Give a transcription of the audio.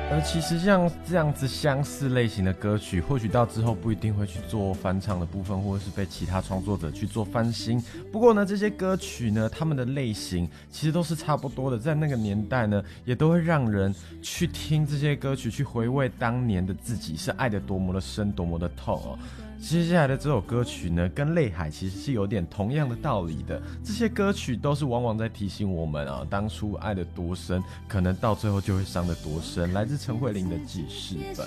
而其实像这样子相似类型的歌曲，或许到之后不一定会去做翻唱的部分，或者是被其他创作者去做翻新。不过呢，这些歌曲呢，他们的类型其实都是差不多的，在那个年代呢，也都会让人去听这些歌曲，去回味当年的自己是爱得多么的深，多么的痛哦。接下来的这首歌曲呢，跟泪海其实是有点同样的道理的。这些歌曲都是往往在提醒我们啊，当初爱得多深，可能到最后就会伤得多深。来自陈慧琳的《记事本》。